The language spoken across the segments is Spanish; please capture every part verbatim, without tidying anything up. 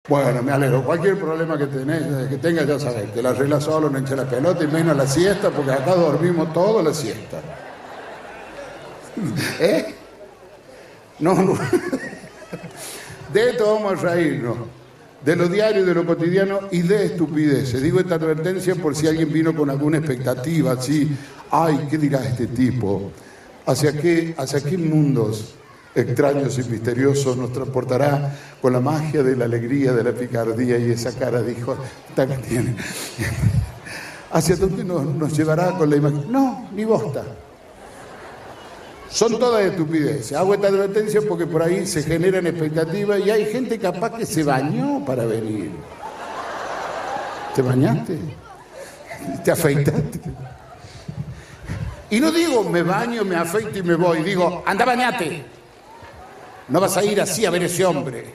Bueno, me alegro. Cualquier problema que tenés, que tengas, ya sabés, te la arreglas solo, no eches la pelota y menos la siesta, porque acá dormimos todo la siesta. ¿Eh? No, no. De esto vamos a reírnos. De lo diario, de lo cotidiano y de estupideces. Digo esta advertencia por si alguien vino con alguna expectativa, así, ay, ¿qué dirá este tipo? ¿Hacia qué, hacia qué mundos extraños y misteriosos nos transportará con la magia de la alegría, de la picardía y esa cara de hijo que tiene? ¿Hacia dónde nos, nos llevará con la imagen? No, ni bosta. Son todas estupideces. Hago esta advertencia porque por ahí se generan expectativas y hay gente capaz que se bañó para venir. ¿Te bañaste? ¿Te afeitaste? Y no digo me baño, me afeito y me voy. Digo, anda, bañate. No vas a ir así a ver ese hombre.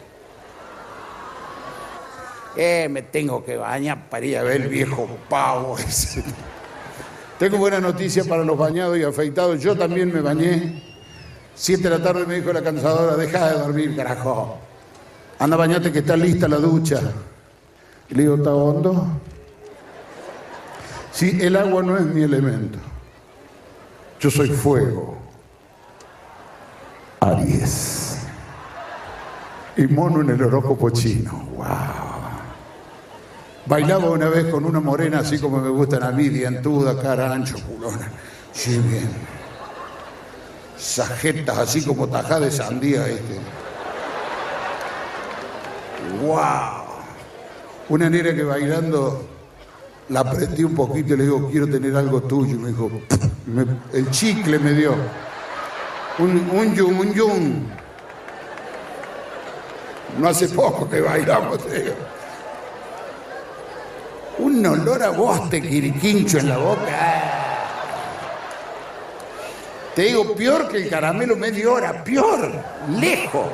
Eh, me tengo que bañar para ir a ver el viejo pavo ese. Tengo buena noticia para los bañados y afeitados. Yo también me bañé. Siete de la tarde me dijo la cansadora, deja de dormir, carajo. Anda, bañate que está lista la ducha. Y le digo, ¿está hondo? Sí, el agua no es mi elemento. Yo soy fuego. Aries. Y mono en el horóscopo chino. Wow. Bailaba una vez con una morena así como me gustan a mí, dientuda, cara ancho, culona. Sí, bien. Sajetas así como tajá de sandía, este. ¡Wow! Una nena que bailando la apreté un poquito y le digo, quiero tener algo tuyo. Y me dijo, me, el chicle me dio. Un, un yun, un yun. No hace poco que bailamos, tío. Un olor a boste quiriquincho en la boca. Te digo, peor que el caramelo media hora, peor, lejos.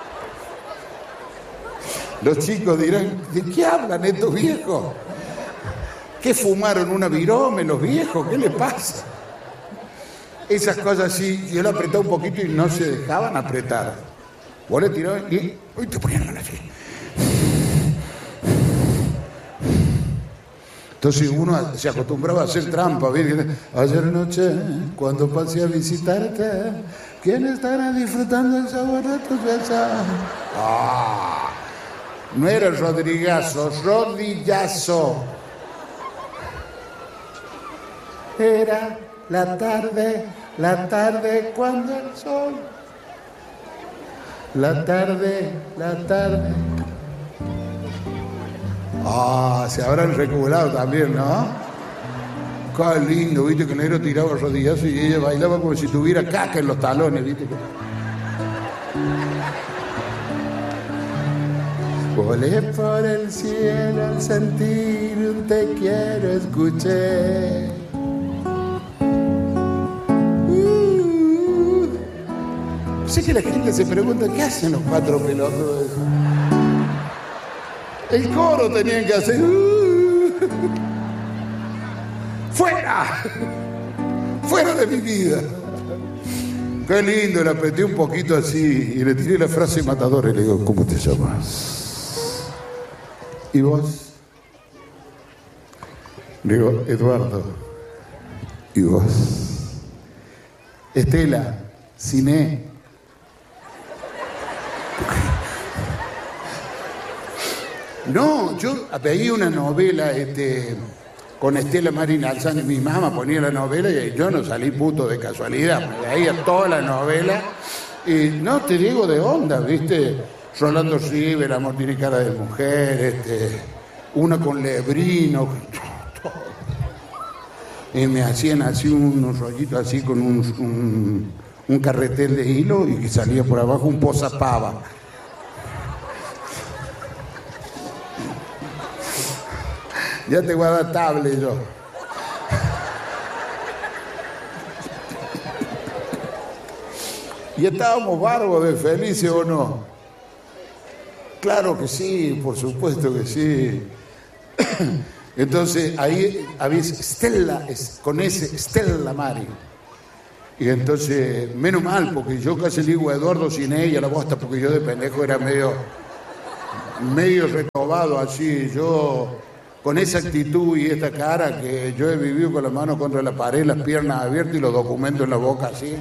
Los chicos dirán, ¿de qué hablan estos viejos? ¿Qué fumaron una virome los viejos? ¿Qué le pasa? Esas cosas así, yo le apretaba un poquito y no se dejaban apretar. Vos le tirabas y uy, te ponían la así. Entonces uno se acostumbraba a hacer trampa, ¿viste? Ayer noche, cuando pasé a visitarte, ¿quién estará disfrutando el sabor de tus besos? Ah, no era el Rodrigazo, Rodillazo. Era la tarde, la tarde cuando el sol. La tarde, la tarde. Ah, se habrán recuperado también, ¿no? Qué lindo, viste que el negro tiraba rodillazo y ella bailaba como si tuviera caca en los talones, viste. Volé por el cielo al sentir un te quiero, escuché. Uh, sé que la gente se pregunta, ¿qué hacen los cuatro pelotudos? El coro tenían que hacer. Uh, ¡Fuera! ¡Fuera de mi vida! Qué lindo, le apreté un poquito así y le tiré la frase matadora y le digo, ¿cómo te llamas? ¿Y vos? Le digo, Eduardo. ¿Y vos? Estela, Ciné. No, yo veía una novela este, con Estela Marín Alzán, mi mamá ponía la novela y yo no salí puto de casualidad, me veía toda la novela y no te digo de onda, ¿viste? Rolando River, Amor tiene cara de mujer, este, una con Lebrino, y me hacían así unos rollitos así con un, un, un carretel de hilo y que salía por abajo un posapava. Ya te voy a dar tablet yo. Y estábamos bárbaros de felices, ¿o no? Claro que sí, por supuesto que sí. Entonces ahí había Stella, con ese Stella Maris. Y entonces, menos mal, porque yo casi le digo a Eduardo sin ella la bosta, porque yo de pendejo era medio... medio renovado así, yo con esa actitud y esta cara que yo he vivido con la mano contra la pared, las piernas abiertas y los documentos en la boca así.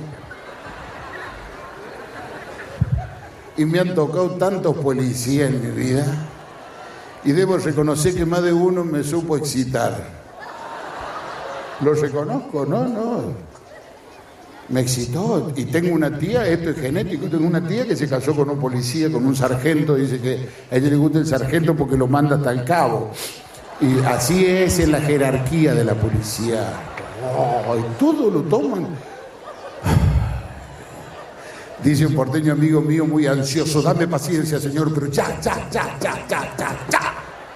Y me han tocado tantos policías en mi vida y debo reconocer que más de uno me supo excitar. Lo reconozco, no, no. Me excitó. Y tengo una tía, esto es genético, tengo una tía que se casó con un policía, con un sargento, dice que a ella le gusta el sargento porque lo manda hasta el cabo. Y así es en la jerarquía de la policía. Oh, y todo lo toman. Dice un porteño amigo mío muy ansioso, dame paciencia, señor, pero ya, ya, ya, ya, ya, ya, ya.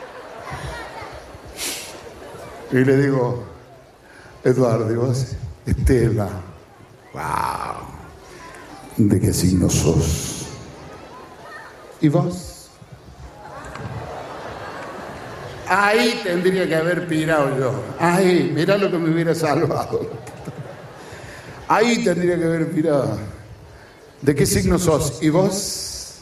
Y le digo, Eduardo, ¿y vos? Estela. Wow. ¿De qué signo sos? ¿Y vos? Ahí tendría que haber pirado yo. Ahí, mirá lo que me hubiera salvado. Ahí tendría que haber pirado. ¿De qué signo sos? ¿Y vos?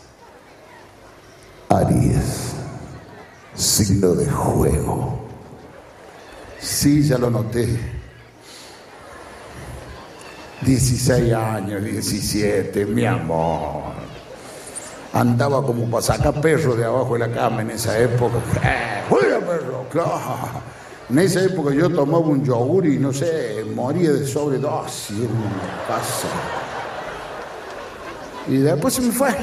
Aries. Signo de juego. Sí, ya lo noté. dieciséis años, diecisiete, mi amor. Andaba como para sacar perro de abajo de la cama en esa época. ¡Eh, juega perro! ¡Claro! En esa época yo tomaba un yogur y no sé, moría de sobredosis en mi casa. Y después se me fue.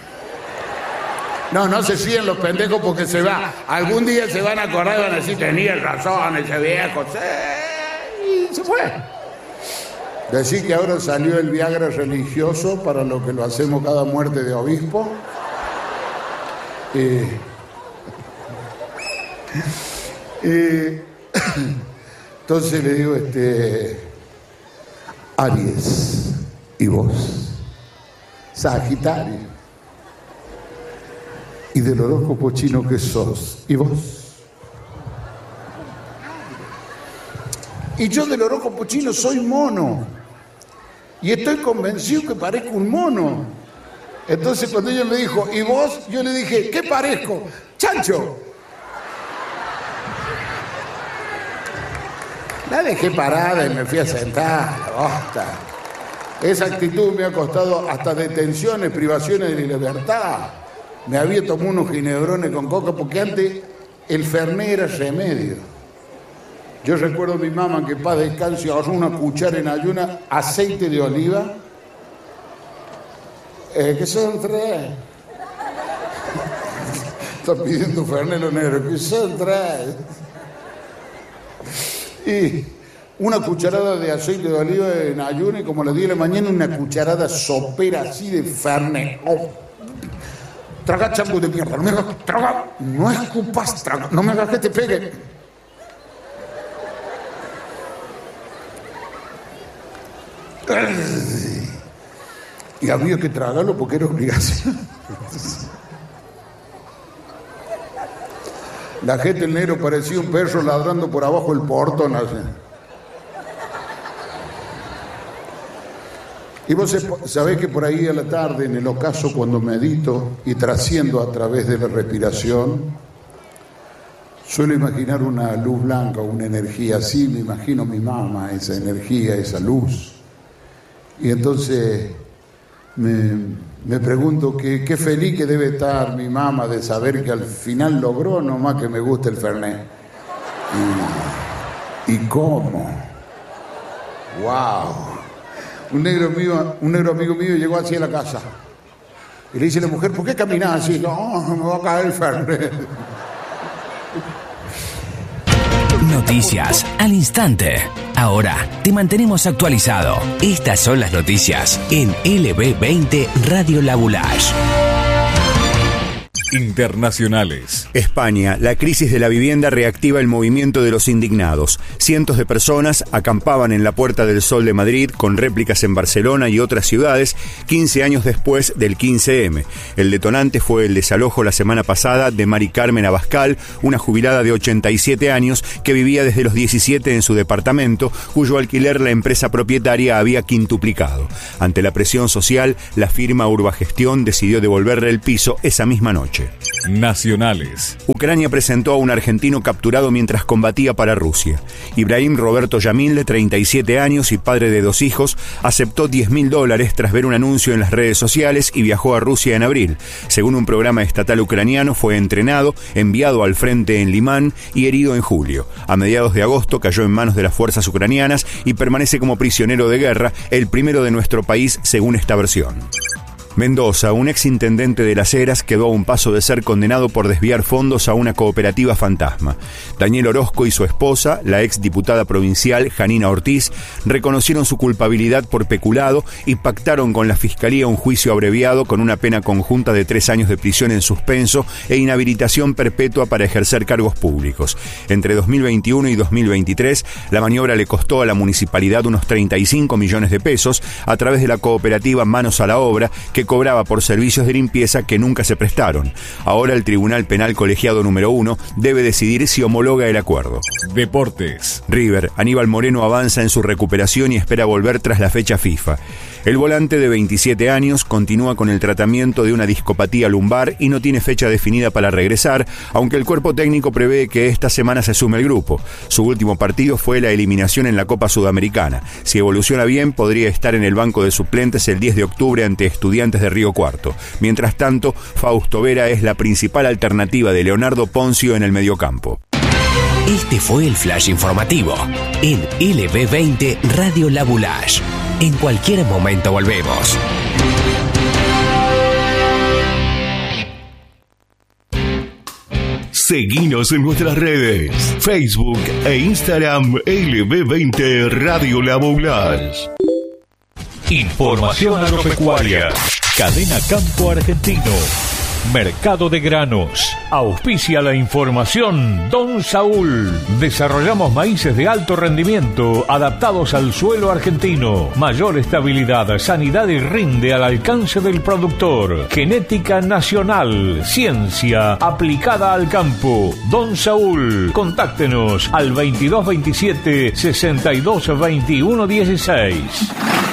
No, no se siguen los pendejos porque se va. Algún día se van a acordar y van a decir, tenía razón ese viejo. Sí, y se fue. Decir que ahora salió el Viagra religioso para lo que lo hacemos cada muerte de obispo. Y, y entonces le digo, este, Aries, ¿y vos? Sagitario. ¿Y del horóscopo chino qué sos? ¿Y vos? Y yo del horóscopo chino soy mono. Y estoy convencido que parezco un mono. Entonces cuando ella me dijo, ¿y vos? Yo le dije, ¿qué parezco? ¡Chancho! La dejé parada y me fui a sentar. Bosta. Esa actitud me ha costado hasta detenciones, privaciones de libertad. Me había tomado unos ginebrones con coca porque antes el fernet era remedio. Yo recuerdo a mi mamá que paz descanse agarró una cuchara en ayuna, aceite de oliva. Eh, ¿Qué son tres? Está pidiendo fernet lo negro. ¿Qué son tres? Y una cucharada de aceite de oliva en ayuno y como a las diez de la mañana una cucharada sopera así de fernet. Oh. Traga chango de mierda, no me hagas, traga, no escupas, traga, no me hagas que te pegue. Y había que tragarlo porque era obligación. La gente el negro parecía un perro ladrando por abajo del portón así. Y vos sabés que por ahí a la tarde, en el ocaso, cuando medito y trasciendo a través de la respiración, suelo imaginar una luz blanca, una energía así, me imagino mi mamá, esa energía, esa luz. Y entonces me, me pregunto qué, qué feliz que debe estar mi mamá de saber que al final logró nomás que me guste el fernet. ¿Y, y cómo? ¡Wow! Un negro, mío, un negro amigo mío llegó así a la casa y le dice a la mujer, ¿por qué caminás así? No, me va a caer el fernet. Noticias al instante. Ahora te mantenemos actualizado. Estas son las noticias en L B veinte Radio La Boulage. Internacionales. España, la crisis de la vivienda reactiva el movimiento de los indignados. Cientos de personas acampaban en la Puerta del Sol de Madrid con réplicas en Barcelona y otras ciudades quince años después del quince eme. El detonante fue el desalojo la semana pasada de Mari Carmen Abascal, una jubilada de ochenta y siete años que vivía desde los diecisiete en su departamento, cuyo alquiler la empresa propietaria había quintuplicado. Ante la presión social, la firma Urbagestión decidió devolverle el piso esa misma noche. noche. Nacionales. Ucrania presentó a un argentino capturado mientras combatía para Rusia. Ibrahim Roberto Yamil, de treinta y siete años y padre de dos hijos, aceptó diez mil dólares tras ver un anuncio en las redes sociales y viajó a Rusia en abril. Según un programa estatal ucraniano, fue entrenado, enviado al frente en Limán y herido en julio. A mediados de agosto cayó en manos de las fuerzas ucranianas y permanece como prisionero de guerra, el primero de nuestro país según esta versión. Mendoza, un ex intendente de Las Heras, quedó a un paso de ser condenado por desviar fondos a una cooperativa fantasma. Daniel Orozco y su esposa, la ex diputada provincial Janina Ortiz, reconocieron su culpabilidad por peculado y pactaron con la Fiscalía un juicio abreviado con una pena conjunta de tres años de prisión en suspenso e inhabilitación perpetua para ejercer cargos públicos. Entre dos mil veintiuno y dos mil veintitrés, la maniobra le costó a la municipalidad unos treinta y cinco millones de pesos a través de la cooperativa Manos a la Obra, que cobraba por servicios de limpieza que nunca se prestaron. Ahora el Tribunal Penal Colegiado número uno debe decidir si homologa el acuerdo. Deportes. River, Aníbal Moreno avanza en su recuperación y espera volver tras la fecha FIFA. El volante de veintisiete años continúa con el tratamiento de una discopatía lumbar y no tiene fecha definida para regresar, aunque el cuerpo técnico prevé que esta semana se sume el grupo. Su último partido fue la eliminación en la Copa Sudamericana. Si evoluciona bien, podría estar en el banco de suplentes el diez de octubre ante Estudiantes de Río Cuarto. Mientras tanto, Fausto Vera es la principal alternativa de Leonardo Poncio en el mediocampo. Este fue el flash informativo en L B veinte Radio La Boulage. En cualquier momento volvemos. Seguinos en nuestras redes, Facebook e Instagram L B veinte Radio La Boulage. Información agropecuaria. Cadena Campo Argentino. Mercado de granos. Auspicia la información Don Saúl. Desarrollamos maíces de alto rendimiento adaptados al suelo argentino. Mayor estabilidad, sanidad y rinde al alcance del productor. Genética nacional. Ciencia aplicada al campo. Don Saúl. Contáctenos al veintidós veintisiete sesenta y dos veintiuno dieciséis.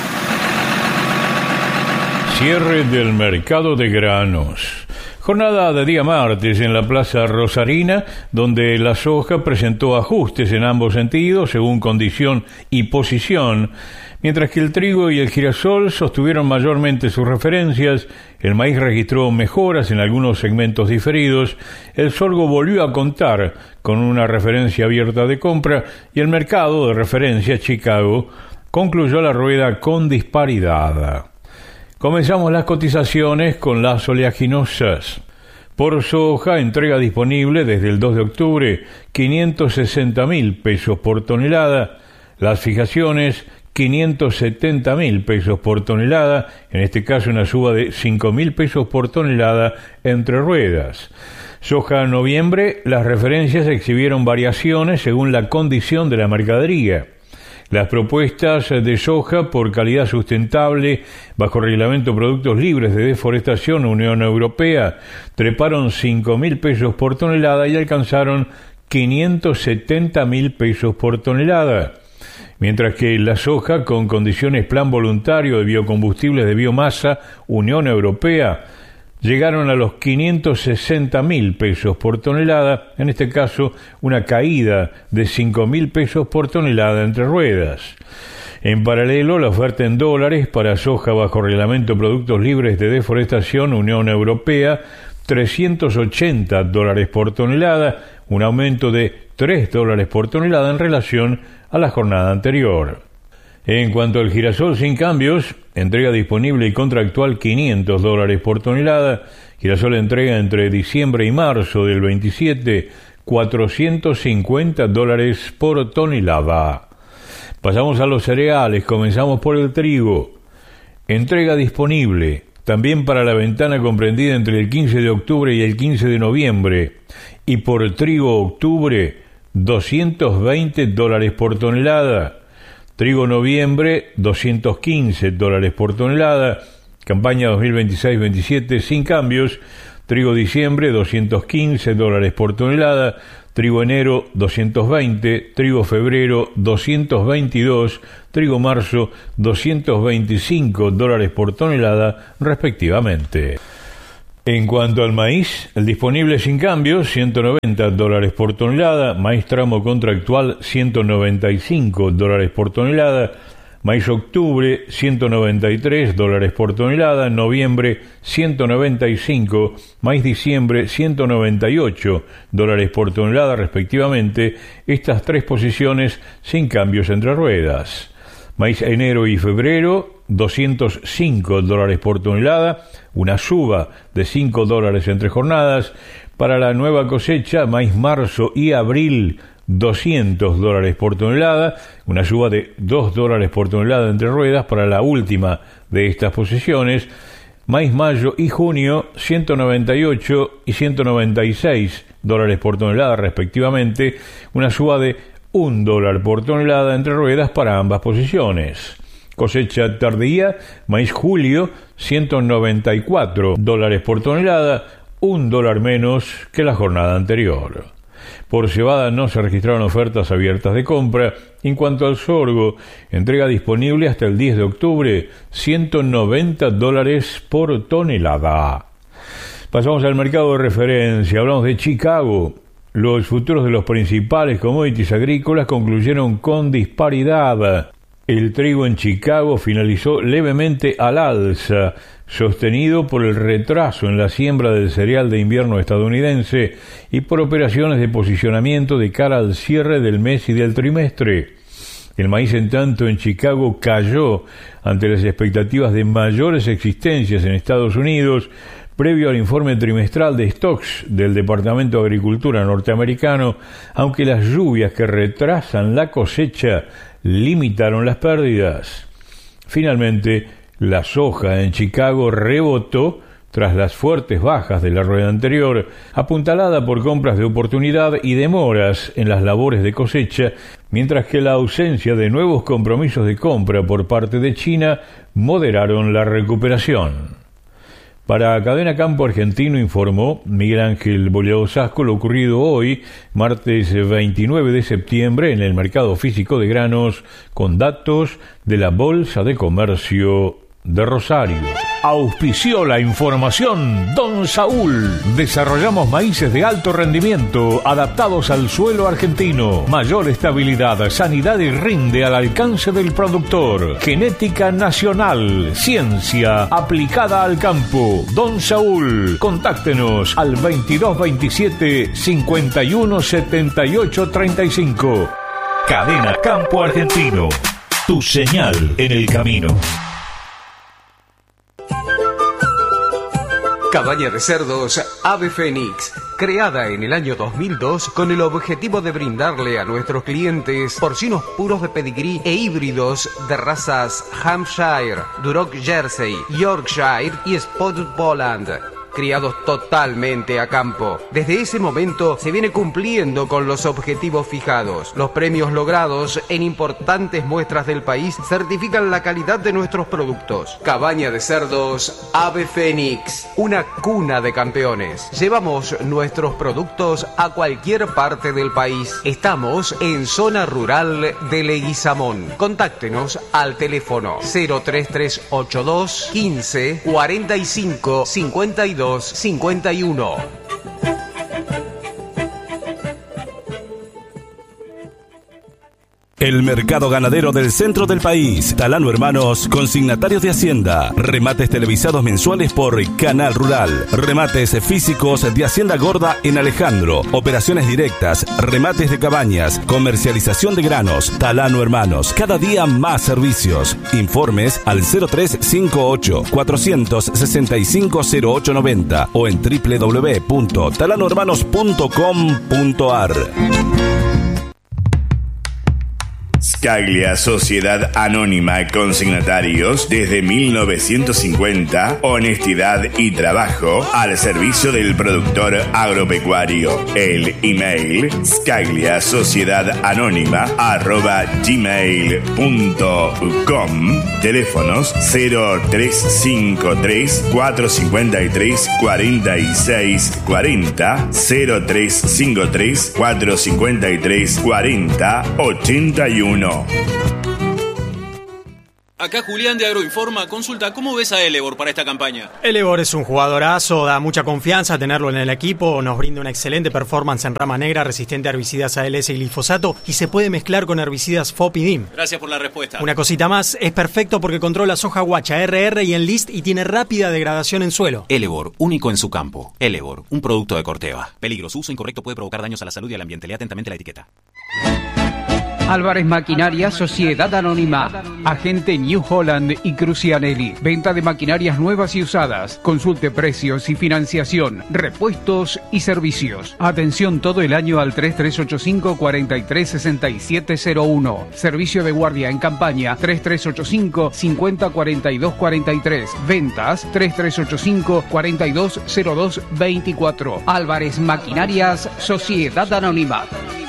Cierre del mercado de granos. Jornada de día martes en la Plaza Rosarina, donde la soja presentó ajustes en ambos sentidos, según condición y posición, mientras que el trigo y el girasol sostuvieron mayormente sus referencias. El maíz registró mejoras en algunos segmentos diferidos, el sorgo volvió a contar con una referencia abierta de compra y el mercado de referencia Chicago concluyó la rueda con disparidad. Comenzamos las cotizaciones con las oleaginosas. Por soja, entrega disponible desde el dos de octubre, quinientos sesenta mil pesos por tonelada. Las fijaciones, quinientos setenta mil pesos por tonelada, en este caso una suba de cinco mil pesos por tonelada entre ruedas. Soja noviembre, las referencias exhibieron variaciones según la condición de la mercadería. Las propuestas de soja por calidad sustentable bajo reglamento Productos Libres de Deforestación Unión Europea treparon cinco mil pesos por tonelada y alcanzaron quinientos setenta mil pesos por tonelada. Mientras que la soja con condiciones Plan Voluntario de Biocombustibles de Biomasa Unión Europea llegaron a los quinientos sesenta mil pesos por tonelada, en este caso una caída de cinco mil pesos por tonelada entre ruedas. En paralelo, la oferta en dólares para soja bajo reglamento Productos Libres de Deforestación Unión Europea, trescientos ochenta dólares por tonelada, un aumento de tres dólares por tonelada en relación a la jornada anterior. En cuanto al girasol sin cambios, entrega disponible y contractual quinientos dólares por tonelada. Girasol entrega entre diciembre y marzo del veintisiete, cuatrocientos cincuenta dólares por tonelada. Pasamos a los cereales, comenzamos por el trigo. Entrega disponible, también para la ventana comprendida entre el quince de octubre y el quince de noviembre. Y por trigo octubre, doscientos veinte dólares por tonelada. Trigo noviembre, doscientos quince dólares por tonelada. Campaña dos mil veintiséis veintisiete sin cambios. Trigo diciembre, doscientos quince dólares por tonelada. Trigo enero, doscientos veinte. Trigo febrero, doscientos veintidós. Trigo marzo, doscientos veinticinco dólares por tonelada, respectivamente. En cuanto al maíz, el disponible sin cambio, ciento noventa dólares por tonelada, maíz tramo contractual, ciento noventa y cinco dólares por tonelada, maíz octubre, ciento noventa y tres dólares por tonelada, noviembre, ciento noventa y cinco, maíz diciembre, ciento noventa y ocho dólares por tonelada respectivamente, estas tres posiciones sin cambios entre ruedas. Maíz enero y febrero, doscientos cinco dólares por tonelada, una suba de cinco dólares entre jornadas. Para la nueva cosecha, maíz marzo y abril, doscientos dólares por tonelada, una suba de dos dólares por tonelada entre ruedas para la última de estas posiciones. Maíz mayo y junio, ciento noventa y ocho y ciento noventa y seis dólares por tonelada respectivamente, una suba de un dólar por tonelada entre ruedas para ambas posiciones. Cosecha tardía, maíz julio, ciento noventa y cuatro dólares por tonelada, un dólar menos que la jornada anterior. Por cebada no se registraron ofertas abiertas de compra. En cuanto al sorgo, entrega disponible hasta el diez de octubre, ciento noventa dólares por tonelada. Pasamos al mercado de referencia, hablamos de Chicago. Los futuros de los principales commodities agrícolas concluyeron con disparidad. El trigo en Chicago finalizó levemente al alza, sostenido por el retraso en la siembra del cereal de invierno estadounidense y por operaciones de posicionamiento de cara al cierre del mes y del trimestre. El maíz, en tanto, en Chicago cayó ante las expectativas de mayores existencias en Estados Unidos, previo al informe trimestral de stocks del Departamento de Agricultura norteamericano, aunque las lluvias que retrasan la cosecha limitaron las pérdidas. Finalmente, la soja en Chicago rebotó tras las fuertes bajas de la rueda anterior, apuntalada por compras de oportunidad y demoras en las labores de cosecha, mientras que la ausencia de nuevos compromisos de compra por parte de China moderaron la recuperación. Para Cadena Campo Argentino informó Miguel Ángel Boleado Sasco lo ocurrido hoy, martes veintinueve de septiembre, en el mercado físico de granos, con datos de la Bolsa de Comercio de Rosario. Auspició la información Don Saúl. Desarrollamos maíces de alto rendimiento adaptados al suelo argentino. Mayor estabilidad, sanidad y rinde al alcance del productor. Genética nacional, ciencia aplicada al campo. Don Saúl. Contáctenos al veintidós veintisiete cincuenta y uno setenta y ocho treinta y cinco. Cadena Campo Argentino. Tu señal en el camino. Cabaña de cerdos Ave Fénix, creada en el año dos mil dos con el objetivo de brindarle a nuestros clientes porcinos puros de pedigrí e híbridos de razas Hampshire, Duroc Jersey, Yorkshire y Spotted Poland, criados totalmente a campo. Desde ese momento se viene cumpliendo con los objetivos fijados. Los premios logrados en importantes muestras del país certifican la calidad de nuestros productos. Cabaña de cerdos Ave Fénix, una cuna de campeones. Llevamos nuestros productos a cualquier parte del país. Estamos en zona rural de Leguizamón. Contáctenos al teléfono cero tres tres ocho dos quince cuarenta y cinco cincuenta y dos cincuenta y uno. El mercado ganadero del centro del país. Talano Hermanos, consignatarios de Hacienda. Remates televisados mensuales por Canal Rural. Remates físicos de Hacienda Gorda en Alejandro. Operaciones directas, remates de cabañas, comercialización de granos. Talano Hermanos, cada día más servicios. Informes al cero tres cinco ocho cuatrocientos sesenta y cinco cero ocho noventa o en doble u doble u doble u punto talano hermanos punto com punto a r. Scaglia Sociedad Anónima Consignatarios desde mil novecientos cincuenta, honestidad y trabajo al servicio del productor agropecuario. El email scaglia sociedad anónima arroba gmail punto com. Teléfonos cero tres cinco tres cuatro cinco tres cuatro seis cuatro cero, cero tres cinco tres cuatro cinco tres cuarenta ochenta y uno. Acá Julián de Agroinforma. Consulta, ¿cómo ves a Elevor para esta campaña? Elevor es un jugadorazo, da mucha confianza tenerlo en el equipo, nos brinda una excelente performance en rama negra, resistente a herbicidas A L S y glifosato, y se puede mezclar con herbicidas F O P y D I M. Gracias por la respuesta. Una cosita más, es perfecto porque controla soja guacha, R R y Enlist y tiene rápida degradación en suelo. Elevor, único en su campo. Elevor, un producto de Corteva. Peligro, su uso incorrecto puede provocar daños a la salud y al ambiente. Lea atentamente la etiqueta. Álvarez Maquinaria Sociedad Anónima, agente New Holland y Crucianelli. Venta de maquinarias nuevas y usadas. Consulte precios y financiación, repuestos y servicios. Atención todo el año al tres tres ocho cinco, cuatro tres seis siete cero uno. Servicio de guardia en campaña tres tres ocho cinco, cinco cero cuatro dos cuatro tres. Ventas tres tres ocho cinco, cuatro dos cero dos veinticuatro. Álvarez Maquinarias Sociedad Anónima.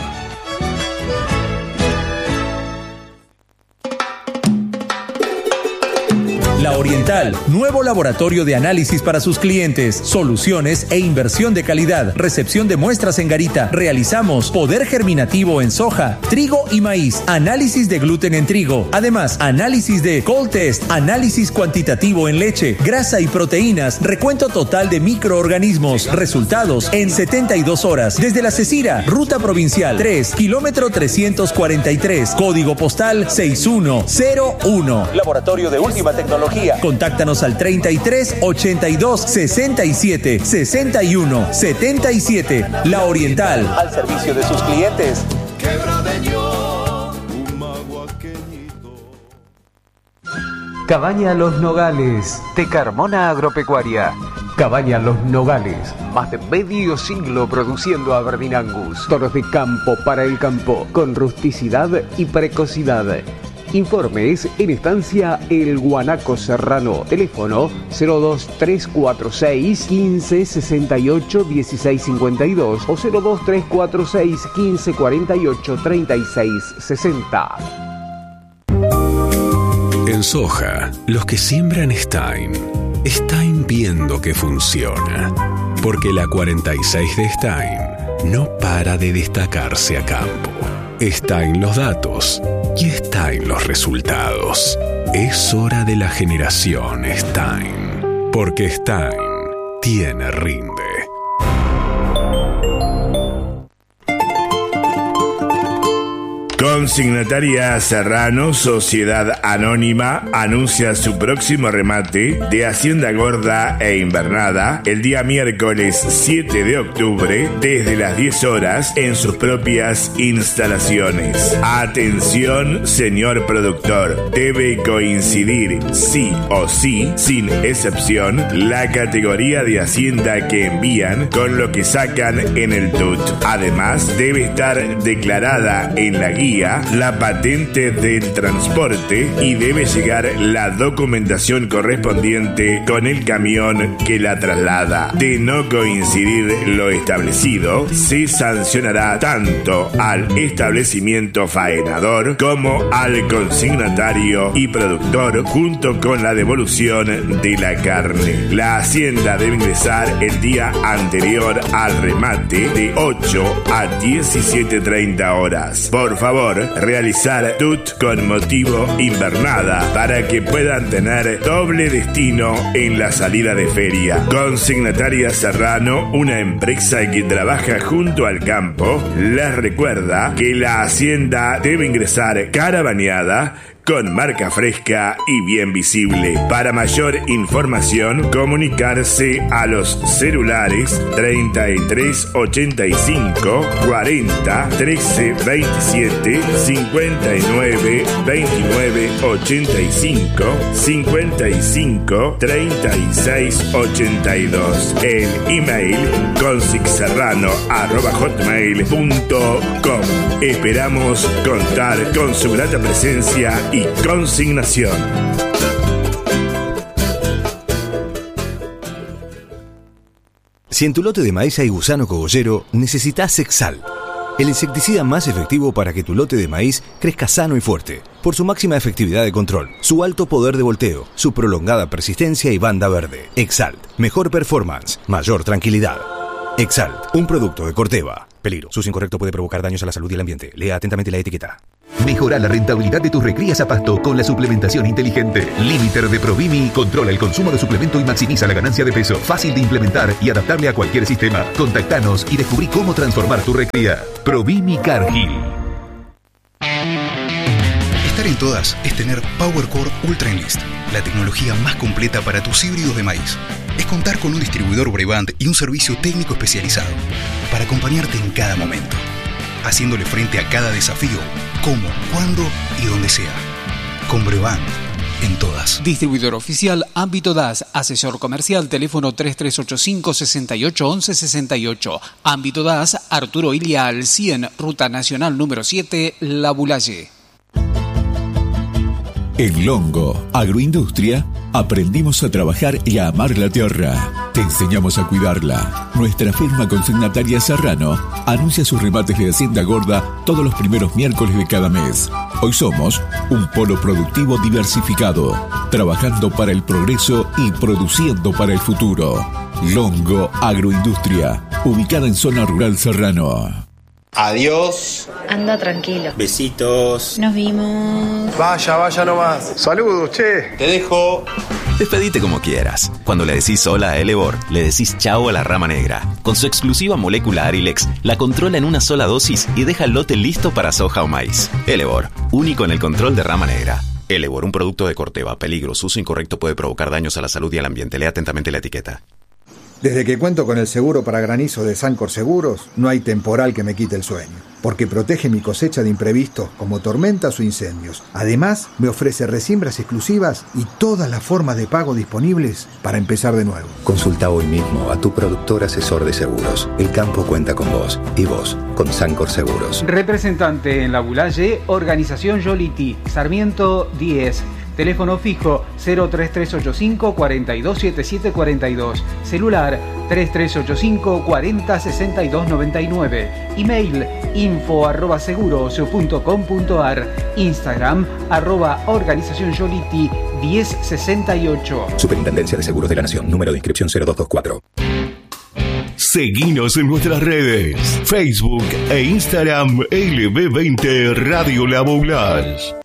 La Oriental, nuevo laboratorio de análisis para sus clientes, soluciones e inversión de calidad, recepción de muestras en garita. Realizamos poder germinativo en soja, trigo y maíz, análisis de gluten en trigo, además análisis de cold test, análisis cuantitativo en leche, grasa y proteínas, recuento total de microorganismos, resultados en setenta y dos horas. Desde La Cecira, ruta provincial tres, kilómetro trescientos cuarenta y tres, código postal seis uno cero uno. Laboratorio de última tecnología. Contáctanos al treinta y tres, ochenta y dos, sesenta y siete, sesenta y uno, setenta y siete. La Oriental, al servicio de sus clientes. Cabaña Los Nogales, de Carmona Agropecuaria. Cabaña Los Nogales, más de medio siglo produciendo Aberdeen Angus. Toros de campo para el campo, con rusticidad y precocidad. Informes en Estancia El Guanaco Serrano. Teléfono cero dos tres cuatro seis, quince sesenta y ocho, dieciséis cincuenta y dos o cero dos tres cuatro seis, quince cuarenta y ocho, treinta y seis sesenta. En soja, los que siembran Stein, Stein viendo que funciona. Porque la cuarenta y seis de Stein no para de destacarse a campo. Está en los datos y está en los resultados. Es hora de la generación Stein, porque Stein tiene rinde. Consignataria Serrano, Sociedad Anónima, anuncia su próximo remate de Hacienda Gorda e Invernada el día miércoles siete de octubre desde las diez horas en sus propias instalaciones. Atención, señor productor, debe coincidir sí o sí, sin excepción, la categoría de Hacienda que envían con lo que sacan en el T U T. Además, debe estar declarada en la guía la patente del transporte y debe llegar la documentación correspondiente con el camión que la traslada. De no coincidir lo establecido, se sancionará tanto al establecimiento faenador como al consignatario y productor junto con la devolución de la carne. La hacienda debe ingresar el día anterior al remate de ocho a diecisiete treinta horas. Por favor, realizar T U T con motivo invernada para que puedan tener doble destino en la salida de feria. Consignataria Serrano, una empresa que trabaja junto al campo, les recuerda que la hacienda debe ingresar cara bañada, con marca fresca y bien visible. Para mayor información, comunicarse a los celulares treinta y tres ochenta y cinco cuarenta trece veintisiete, cincuenta y nueve veintinueve ochenta y cinco, cincuenta y cinco treinta y seis ochenta y dos. El email consigserrano arroba hotmail punto com. Esperamos contar con su grata presencia y consignación. Si en tu lote de maíz hay gusano cogollero, necesitas Exalt, el insecticida más efectivo para que tu lote de maíz crezca sano y fuerte, por su máxima efectividad de control, su alto poder de volteo, su prolongada persistencia y banda verde. Exalt, mejor performance, mayor tranquilidad. Exalt, un producto de Corteva. Peligro. Su uso incorrecto puede provocar daños a la salud y al ambiente. Lea atentamente la etiqueta. Mejora la rentabilidad de tus recrías a pasto con la suplementación inteligente. Limiter de Provimi controla el consumo de suplemento y maximiza la ganancia de peso. Fácil de implementar y adaptable a cualquier sistema. Contactanos y descubrí cómo transformar tu recría. Provimi Cargill. Estar en todas es tener PowerCore Ultra Enlist, la tecnología más completa para tus híbridos de maíz. Es contar con un distribuidor Brevant y un servicio técnico especializado para acompañarte en cada momento, haciéndole frente a cada desafío, como, cuándo y donde sea. Con Brevant, en todas. Distribuidor oficial Ámbito D A S, asesor comercial, teléfono tres tres ocho cinco, seis ocho uno uno seis ocho. Ámbito D A S, Arturo Ilial, cien, Ruta Nacional número siete, La Bulaye. En Longo Agroindustria aprendimos a trabajar y a amar la tierra. Te enseñamos a cuidarla. Nuestra firma consignataria Serrano anuncia sus remates de Hacienda Gorda todos los primeros miércoles de cada mes. Hoy somos un polo productivo diversificado, trabajando para el progreso y produciendo para el futuro. Longo Agroindustria, ubicada en zona rural Serrano. Adiós. Anda tranquilo. Besitos. Nos vimos. Vaya, vaya nomás. Saludos, che. Te dejo. Despedite como quieras. Cuando le decís hola a Elevor, le decís chao a la rama negra. Con su exclusiva molécula Arilex, la controla en una sola dosis y deja el lote listo para soja o maíz. Elevor, único en el control de rama negra. Elevor, un producto de Corteva. Peligro, su uso incorrecto puede provocar daños a la salud y al ambiente. Lea atentamente la etiqueta. Desde que cuento con el seguro para granizo de Sancor Seguros, no hay temporal que me quite el sueño, porque protege mi cosecha de imprevistos como tormentas o incendios. Además, me ofrece resiembras exclusivas y todas las formas de pago disponibles para empezar de nuevo. Consulta hoy mismo a tu productor asesor de seguros. El campo cuenta con vos y vos con Sancor Seguros. Representante en La Bulaye, Organización Yoliti, Sarmiento diez. Teléfono fijo cero tres tres ocho cinco, cuatro dos siete siete cuatro dos. Celular tres tres ocho cinco, cuatro cero seis dos nueve nueve. Email info arroba seguros punto com punto ar. Instagram arroba organización Yoliti diez sesenta y ocho. Superintendencia de Seguros de la Nación. Número de inscripción cero dos dos cuatro. Seguinos en nuestras redes, Facebook e Instagram L B veinte Radio La Boulage.